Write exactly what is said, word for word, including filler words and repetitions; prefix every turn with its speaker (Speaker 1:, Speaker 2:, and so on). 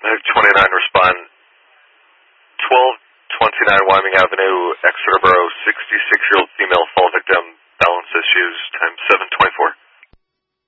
Speaker 1: twenty-nine respond. twelve twenty-nine Wyoming Avenue, Exeter Borough, sixty-six-year-old female fall victim,